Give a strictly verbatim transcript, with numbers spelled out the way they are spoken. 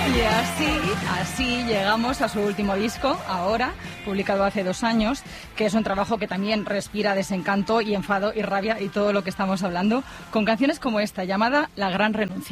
Y así, así llegamos a su último disco, Ahora, publicado hace dos años, que es un trabajo que también respira desencanto y enfado y rabia y todo lo que estamos hablando, con canciones como esta, llamada La Gran Renuncia.